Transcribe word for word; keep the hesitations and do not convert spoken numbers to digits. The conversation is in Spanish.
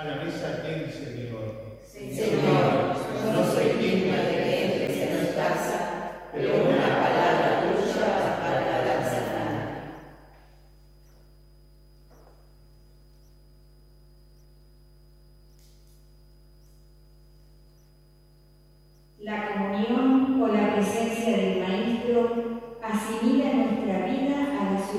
A la mesa aquel Señor. Señor, no soy digna de que entres en mi casa, pero una palabra tuya bastará para sanarme. La comunión con la presencia del Maestro asimila nuestra vida a la